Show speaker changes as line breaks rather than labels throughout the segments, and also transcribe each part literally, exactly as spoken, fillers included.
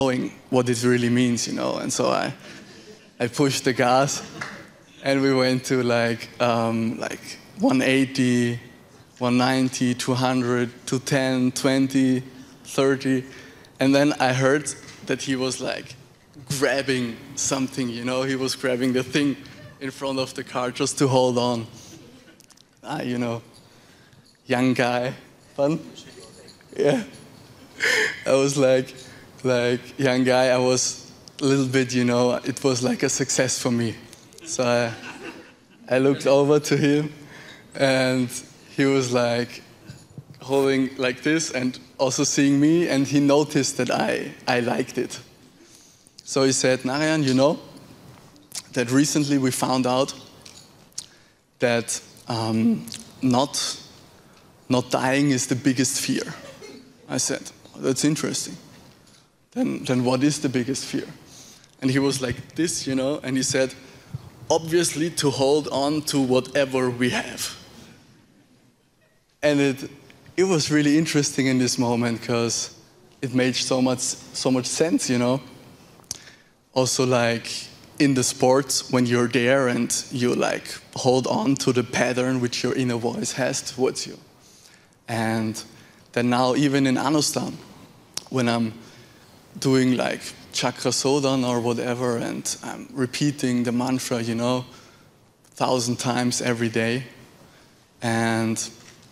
knowing what it really means, you know. And so I, I pushed the gas, and we went to like um, like one eighty, one ninety, two hundred, two ten, twenty, thirty, and then I heard that he was like grabbing something, you know. He was grabbing the thing in front of the car just to hold on. Ah, you know, young guy, fun. Yeah. I was like, like young guy. I was a little bit, you know. It was like a success for me. So I, I looked over to him, and he was like holding like this, and also seeing me, and he noticed that I I liked it. So he said, Narayan, you know, that recently we found out that um, not not dying is the biggest fear. I said, oh, that's interesting. Then, then what is the biggest fear? And he was like this, you know, and he said, obviously to hold on to whatever we have. And it, it was really interesting in this moment because it made so much, so much sense, you know. Also like in the sports, when you're there and you like hold on to the pattern which your inner voice has towards you. And then now even in Anustan, when I'm doing like chakra sodhan or whatever, and I'm repeating the mantra, you know, a thousand times every day, and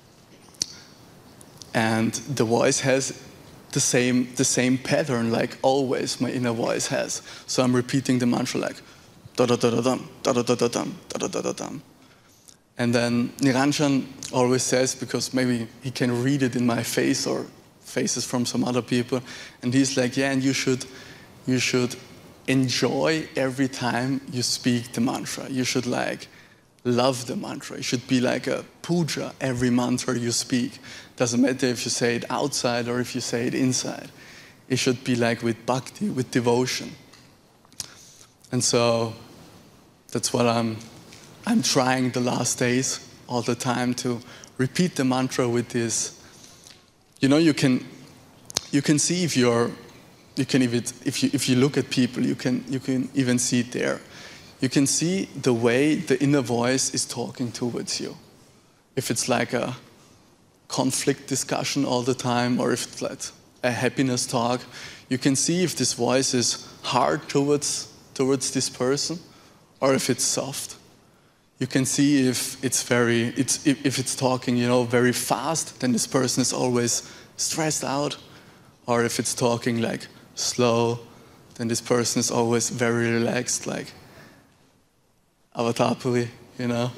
and the voice has the same the same pattern, like always my inner voice has. So I'm repeating the mantra like da da da da dum, da da da da dum, da da da da dum. And then Niranjan always says, because maybe he can read it in my face or faces from some other people, and he's like, yeah, and you should, you should enjoy every time you speak the mantra. You should like love the mantra. It should be like a puja every mantra you speak. Doesn't matter if you say it outside or if you say it inside. It should be like with bhakti, with devotion. And so that's what I'm I'm trying the last days all the time to repeat the mantra with this. You know, you can you can see if you're you can even if you if you look at people, you can you can even see it there. You can see the way the inner voice is talking towards you. If it's like a conflict discussion all the time, or if it's like a happiness talk, you can see if this voice is hard towards towards this person, or if it's soft. You can see if it's very, it's, if, if it's talking, you know, very fast, then this person is always stressed out. Or if it's talking like slow, then this person is always very relaxed, like Avatarpuri, you know.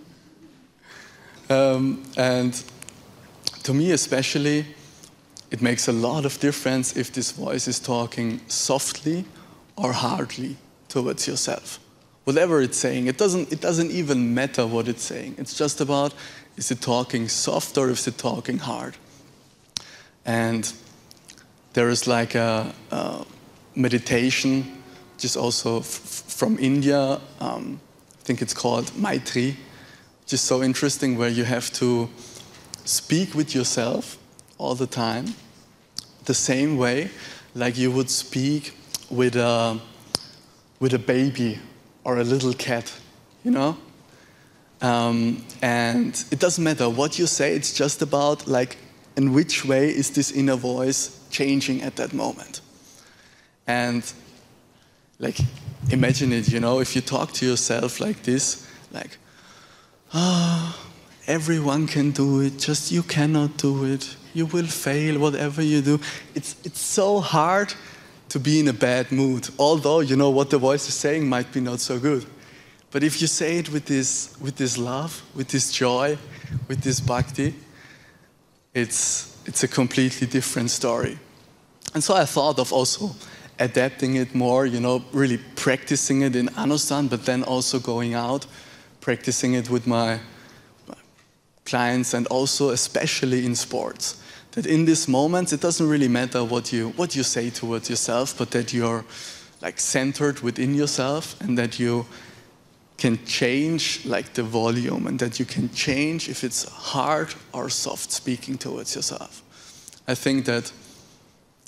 Um, and to me especially, it makes a lot of difference if this voice is talking softly or hardly towards yourself. Whatever it's saying, it doesn't, it doesn't even matter what it's saying. It's just about, is it talking soft or is it talking hard? And there is like a, a meditation, which is also f from India. Um, I think it's called Maitri, which is so interesting, where you have to speak with yourself all the time, the same way like you would speak with a, with a baby or a little cat, you know? Um, and it doesn't matter what you say, it's just about like, in which way is this inner voice changing at that moment. And like, imagine it, you know, if you talk to yourself like this, like, ah, oh, everyone can do it, just you cannot do it. You will fail, whatever you do. It's, it's so hard to be in a bad mood, although, you know, what the voice is saying might be not so good. But if you say it with this, with this love, with this joy, with this bhakti, it's, it's a completely different story. And so I thought of also adapting it more, you know, really practicing it in Anustan, but then also going out, practicing it with my, my clients, and also especially in sports. That in these moments, it doesn't really matter what you, what you say towards yourself, but that you're like centered within yourself, and that you can change like the volume, and that you can change if it's hard or soft speaking towards yourself. I think that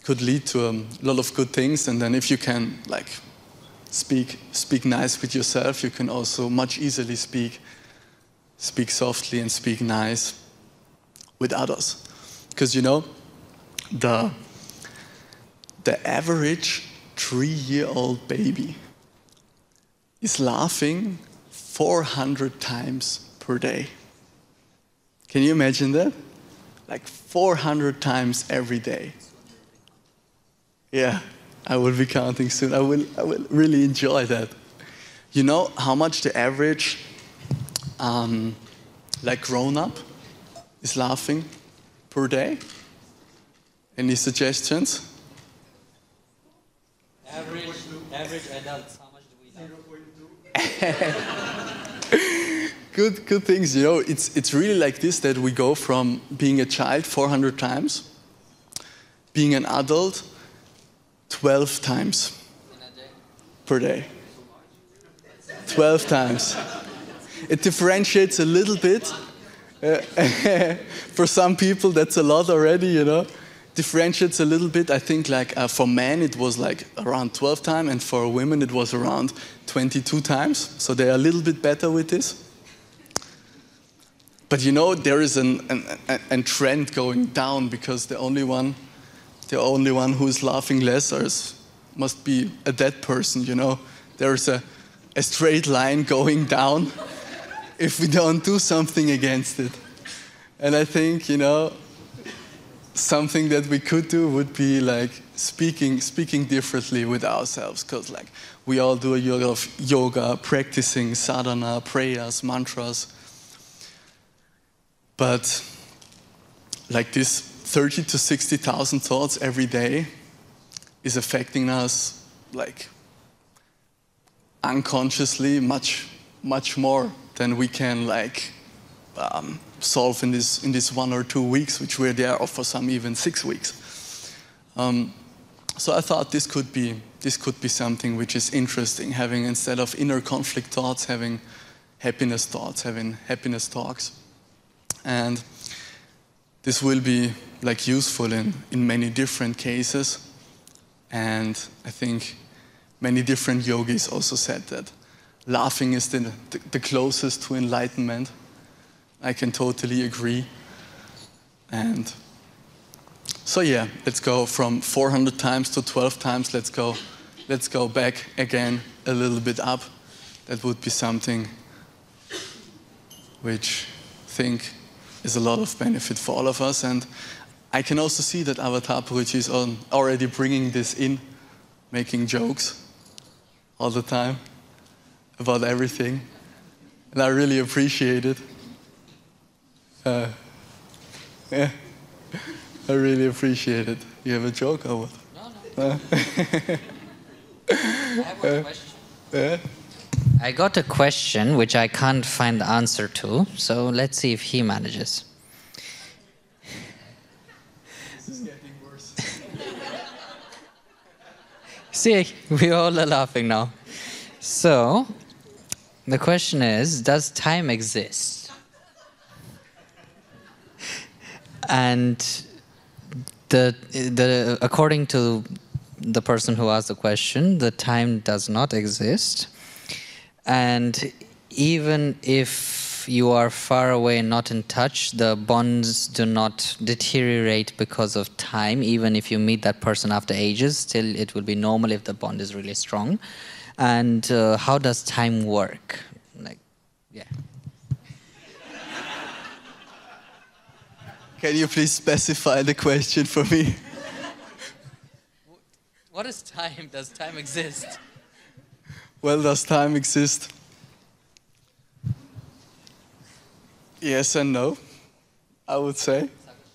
could lead to a lot of good things. And then if you can like speak speak nice with yourself, you can also much easily speak speak softly and speak nice with others. Because you know, the the average three-year-old baby is laughing four hundred times per day. Can you imagine that? Like four hundred times every day. Yeah, I will be counting soon. I will, I will really enjoy that. You know how much the average, um, like grown-up, is laughing per day? Any suggestions?
Average, average adults, how much do we laugh?
zero point two. Good, good things. You know, it's it's really like this, that we go from being a child four hundred times, being an adult twelve times per day. twelve times. It differentiates a little bit. Uh, for some people, that's a lot already, you know. Differentiates a little bit. I think like uh, for men it was like around twelve times, and for women it was around twenty-two times. So they are a little bit better with this. But you know, there is an, an, an trend going down, because the only one, the only one who is laughing less is, must be a dead person. You know, there is a, a straight line going down if we don't do something against it. And I think, you know, something that we could do would be like speaking speaking differently with ourselves, because like we all do a lot of yoga, practicing sadhana, prayers, mantras. But like this thirty to sixty thousand thoughts every day is affecting us like unconsciously much much more than we can like um, solve in this in this one or two weeks, which we're there, or for some even six weeks. Um, so I thought this could be this could be something which is interesting, having, instead of inner conflict thoughts, having happiness thoughts, having happiness talks. And this will be like useful in, in many different cases. And I think many different yogis also said that laughing is the, the, the closest to enlightenment. I can totally agree. And so yeah, let's go from four hundred times to twelve times. Let's go, let's go back again a little bit up. That would be something which I think is a lot of benefit for all of us. And I can also see that Avatar Puruji is on already bringing this in, making jokes all the time about everything. And I really appreciate it. Uh, yeah, I really appreciate it. You have a joke or what?
No, no. Uh, I have one question.
Yeah?
I got a question which I can't find the answer to, so let's see if he manages.
This is getting worse.
See, we all are laughing now. So, the question is, does time exist? And the, the, according to the person who asked the question, the time does not exist. And even if you are far away and not in touch, the bonds do not deteriorate because of time. Even if you meet that person after ages, still it will be normal if the bond is really strong. And uh, how does time work? Like, yeah.
Can you please specify the question for me?
What is time? Does time exist?
Well, does time exist? Yes and no, I would say.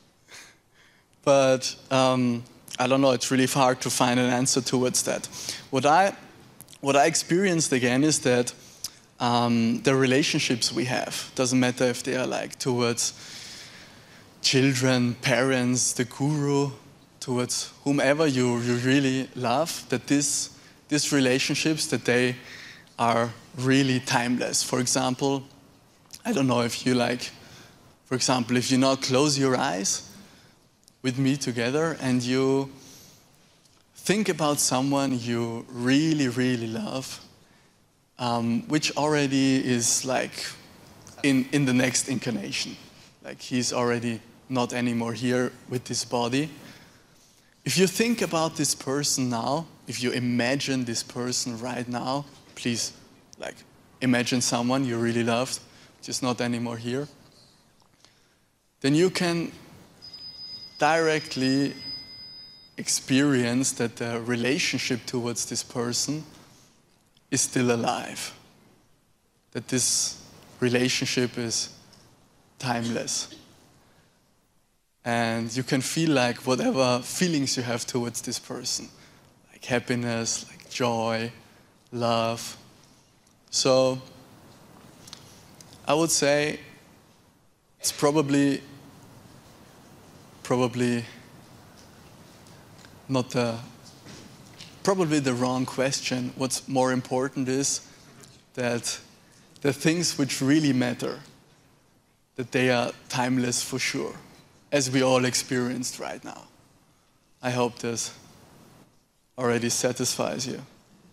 But um, I don't know, it's really hard to find an answer towards that. What I, what I experienced again is that um, the relationships we have, doesn't matter if they are like towards children, parents, the guru, towards whomever you, you really love, that this, these relationships, that they are really timeless. For example, I don't know if you like, for example, if you now close your eyes with me together and you, think about someone you really, really love, um, which already is like in, in the next incarnation. Like he's already not anymore here with this body. If you think about this person now, if you imagine this person right now, please, like, imagine someone you really loved, just not anymore here, then you can directly experience that the relationship towards this person is still alive. That this relationship is timeless. And you can feel like whatever feelings you have towards this person, like happiness, like joy, love. So I would say it's probably, probably not the, probably the wrong question. What's more important is that the things which really matter, that they are timeless for sure, as we all experienced right now. I hope this already satisfies you.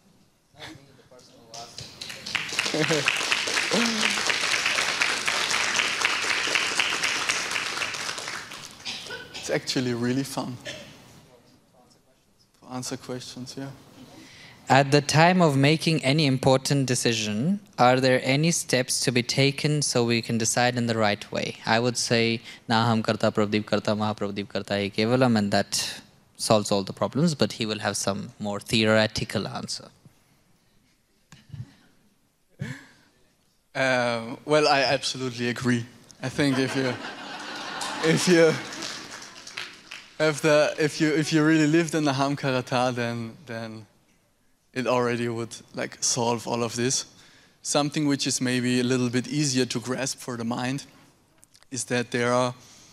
It's actually really fun to answer questions, yeah.
At the time of making any important decision, are there any steps to be taken so we can decide in the right way? I would say, Naham karta, Prabdeep karta, Mahaprabdeep karta, hi kevalam, and that solves all the problems, but he will have some more theoretical answer.
Uh, well, I absolutely agree. I think if you, if you, have the, if you, if you really lived in the Naham Karata, then, then it already would like solve all of this. Something which is maybe a little bit easier to grasp for the mind is that there are,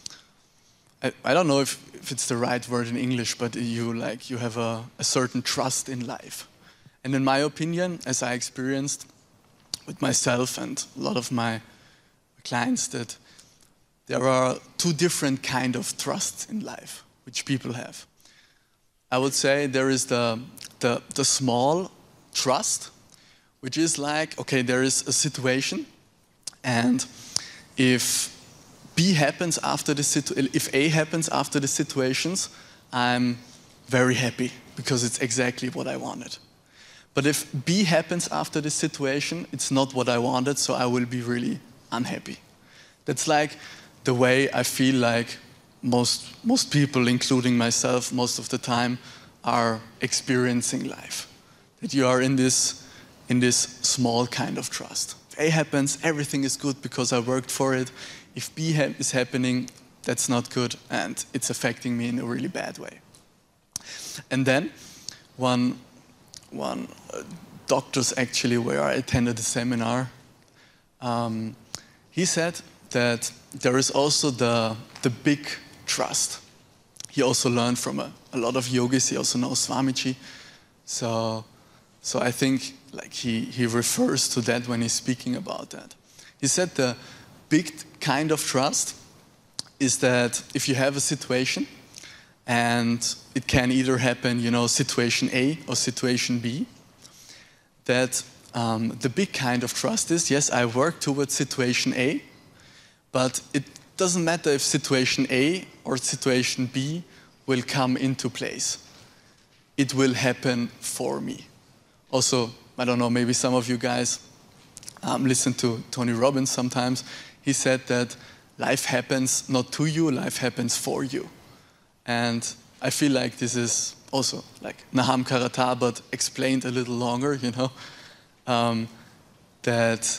I, I don't know if, if it's the right word in English, but you like you have a, a certain trust in life. And in my opinion, as I experienced with myself and a lot of my clients, that there are two different kind of trusts in life which people have. I would say there is the, the, the small trust, which is like, okay, there is a situation, and if B happens after the situ if A happens after the situations, I'm very happy because it's exactly what I wanted. But if B happens after the situation, it's not what I wanted, so I will be really unhappy. That's like the way I feel like most, most people, including myself, most of the time, are experiencing life. That you are in this, in this small kind of trust. If A happens, everything is good because I worked for it. If B ha is happening, that's not good and it's affecting me in a really bad way. And then one, one uh, doctors actually, where I attended a seminar, um, he said that there is also the, the big trust. He also learned from a, a lot of yogis. He also knows Swamiji. So, so I think like he, he refers to that when he's speaking about that. He said the big kind of trust is that if you have a situation and it can either happen, you know, situation A or situation B, that um, the big kind of trust is, yes, I work towards situation A, but it doesn't matter if situation A or situation B will come into place. It will happen for me. Also, I don't know, maybe some of you guys um, listen to Tony Robbins sometimes. He said that life happens not to you, life happens for you. And I feel like this is also like Naham Karata, but explained a little longer, you know, um, that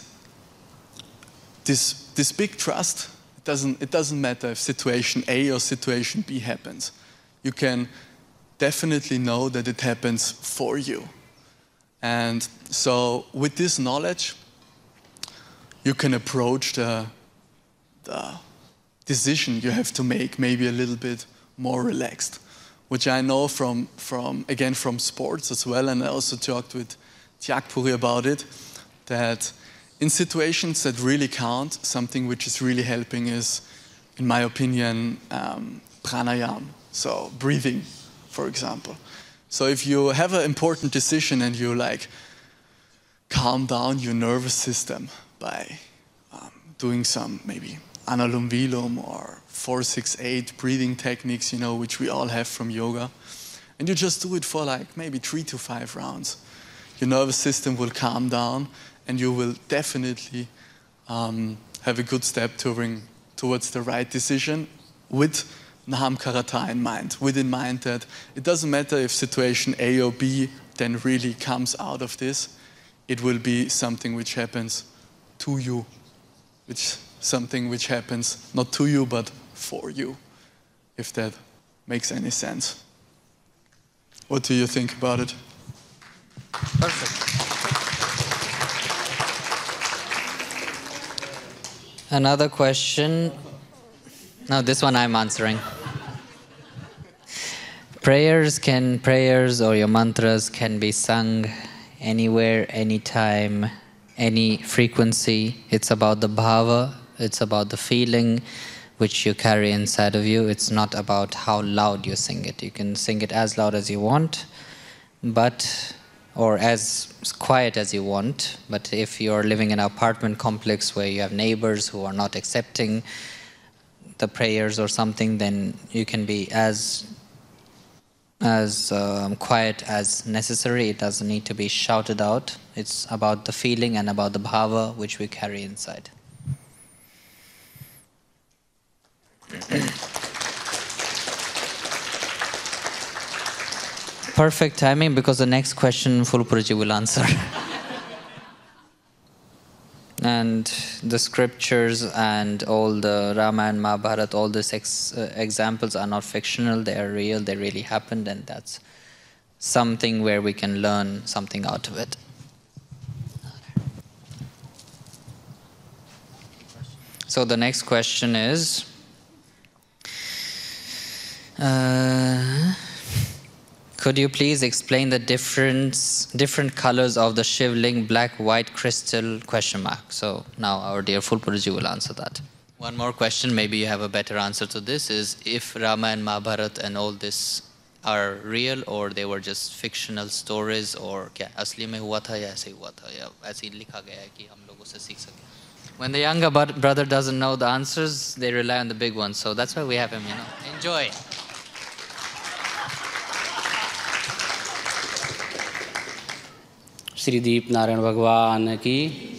this, this big trust, it doesn't, it doesn't matter if situation A or situation B happens. You can definitely know that it happens for you. And so with this knowledge, you can approach the, the decision you have to make maybe a little bit more relaxed, which I know from, from again, from sports as well, and I also talked with Tyagpuri about it, that in situations that really count, something which is really helping is, in my opinion, um, pranayama, so breathing, for example. So if you have an important decision and you like calm down your nervous system by um, doing some maybe Anulom Vilom or four six eight breathing techniques, you know, which we all have from yoga, and you just do it for like maybe three to five rounds, your nervous system will calm down and you will definitely um, have a good step toward, towards the right decision with Nahamkarata in mind, with in mind that it doesn't matter if situation A or B then really comes out of this, it will be something which happens to you, which something which happens not to you but for you, if that makes any sense. What do you think about it?
Perfect. Another question. No, this one I'm answering. Prayers can, prayers or your mantras can be sung anywhere, anytime, any frequency. It's about the bhava, it's about the feeling which you carry inside of you. It's not about how loud you sing it. You can sing it as loud as you want, but or as quiet as you want. But if you're living in an apartment complex where you have neighbors who are not accepting the prayers or something, then you can be as as um, quiet as necessary. It doesn't need to be shouted out. It's about the feeling and about the bhava which we carry inside. Perfect timing, because the next question Fulpuruji will answer. And the scriptures and all the Ramayana, Mahabharata, all these ex uh, examples are not fictional, they are real, they really happened, and that's something where we can learn something out of it. So the next question is, uh, could you please explain the difference, different colors of the Shivling, black, white, crystal, question mark. So now our dear Fulpuruji will answer that. One more question, maybe you have a better answer to this, is if Rama and Mahabharata and all this are real or they were just fictional stories, or kya asli mein hua tha ya aise hua tha ya aise likha gaya hai ki hum logo se seekh sake. When the younger brother doesn't know the answers, they rely on the big ones. So that's why we have him, you know. Enjoy.
Shri दीप नारायण भगवान की